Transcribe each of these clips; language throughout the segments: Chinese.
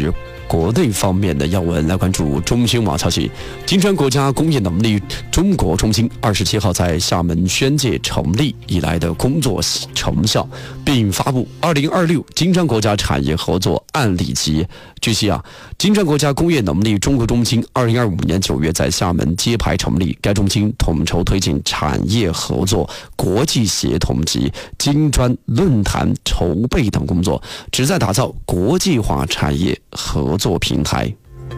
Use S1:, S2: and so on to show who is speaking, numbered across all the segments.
S1: 是国内方面的要闻，来关注中新网消息。金砖国家工业能力中国中心27号在厦门宣介成立以来的工作成效，并发布2026金砖国家产业合作案例集。据悉金砖国家工业能力中国中心2025年9月在厦门揭牌成立，该中心统筹推进产业合作、国际协同及金砖论坛筹备等工作，旨在打造国际化产业合作平台。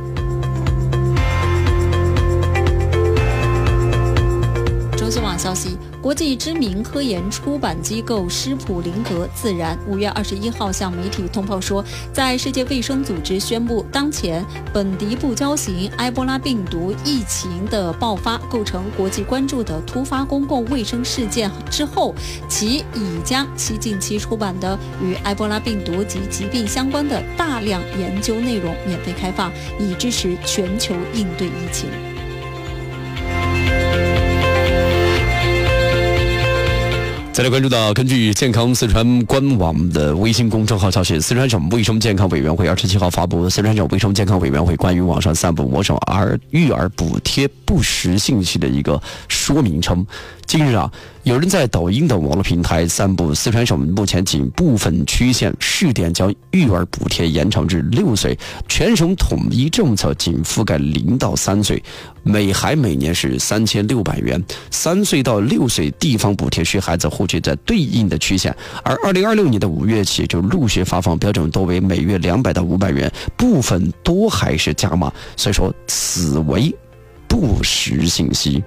S2: 中新网消息，国际知名科研出版机构施普林格自然5月21号向媒体通报说，在世界卫生组织宣布当前本迪布胶型埃博拉病毒疫情的爆发构成国际关注的突发公共卫生事件之后，其已将其近期出版的与埃博拉病毒及疾病相关的大量研究内容免费开放，以支持全球应对疫情。
S1: 再来关注到，根据健康四川官网的微信公众号消息，四川省卫生健康委员会27号发布四川省卫生健康委员会关于网上散布某种育儿补贴不实信息的一个说明称，近日有人在抖音等网络平台散布四川省目前仅部分区县试点将育儿补贴延长至6岁，全省统一政策仅覆盖0到3岁，每孩每年是3600元，3岁到6岁地方补贴需孩子户籍在对应的区县，而2026年的5月起就陆续发放，标准多为每月200到500元，部分多还是加码，所以说此为不实信息。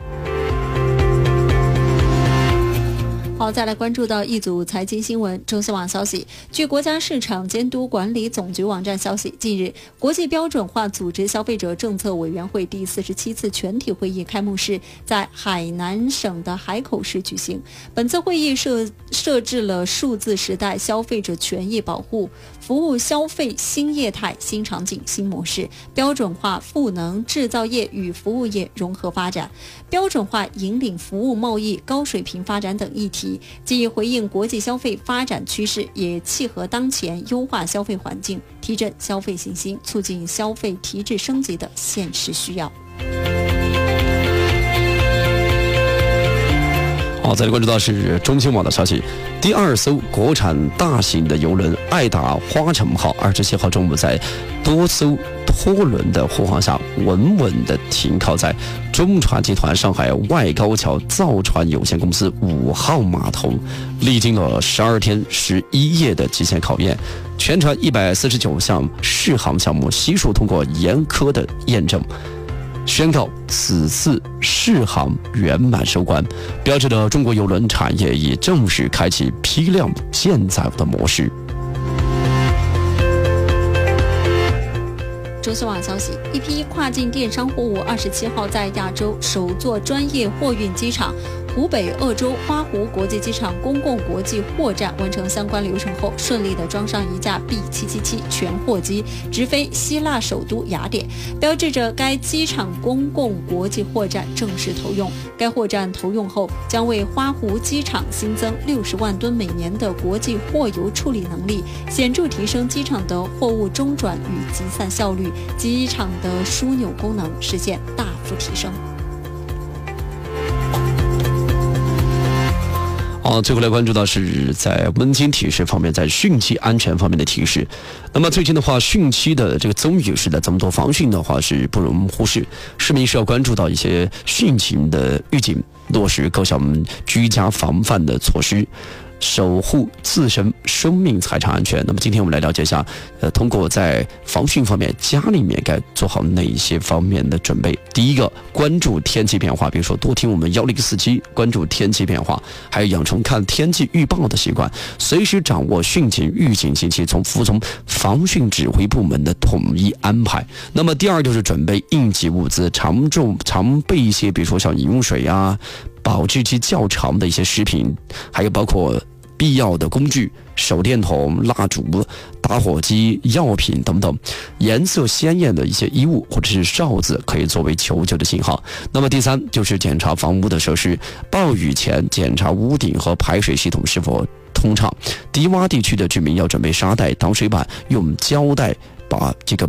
S2: 好，再来关注到一组财经新闻。中新网消息，据国家市场监督管理总局网站消息，近日，国际标准化组织消费者政策委员会第47次全体会议开幕式在海南省的海口市举行。本次会议设置了数字时代消费者权益保护、服务消费新业态、新场景、新模式，标准化赋能制造业与服务业融合发展，标准化引领服务贸易高水平发展等议题，既回应国际消费发展趋势，也契合当前优化消费环境、提振消费信心、促进消费提质升级的现实需要。
S1: 好，再来关注到是中新网的消息，第2艘国产大型的邮轮爱达花城号27号中午在多艘拖轮的护航下，稳稳地停靠在中船集团上海外高桥造船有限公司5号码头，历经了12天11夜的极限考验，全船149项试航项目悉数通过严苛的验证，宣告此次试航圆满收官，标志着中国邮轮产业已正式开启批量建载的模式。
S2: 中新网消息，一批跨境电商货物27号在亚洲首座专业货运机场湖北鄂州花湖国际机场公共国际货站完成相关流程后，顺利地装上一架 B777 全货机，直飞希腊首都雅典，标志着该机场公共国际货站正式投用。该货站投用后，将为花湖机场新增60万吨每年的国际货邮处理能力，显著提升机场的货物中转与集散效率，机场的枢纽功能实现大幅提升。
S1: 最后来关注到是在温馨提示方面，在汛期安全方面的提示。那么最近的话，汛期的这个增雨时的这么多防汛的话是不容忽视，市民是要关注到一些汛情的预警，落实各项居家防范的措施，守护自身生命财产安全。那么今天我们来了解一下，通过在防汛方面，家里面该做好哪些方面的准备。第一个，关注天气变化，比如说多听我们1047，关注天气变化，还有养成看天气预报的习惯，随时掌握汛情预警信息，服从防汛指挥部门的统一安排。那么第二就是准备应急物资，常备一些，比如说像饮用水保质期较长的一些食品，还有包括必要的工具，手电筒、蜡烛、打火机、药品等等，颜色鲜艳的一些衣物或者是哨子可以作为求救的信号。那么第三就是检查房屋的设施，暴雨前检查屋顶和排水系统是否通畅，低洼地区的居民要准备沙袋、挡水板，用胶带把这个